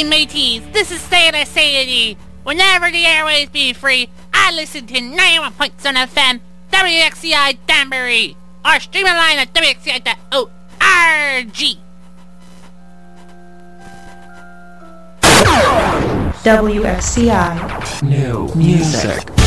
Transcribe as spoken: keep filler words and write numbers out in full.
Greetings, mateys. This is Santa Sadie. Whenever the airways be free, I listen to ninety-one point seven F M, W X C I Danbury, or stream online at W X C I dot org. W X C I. New music.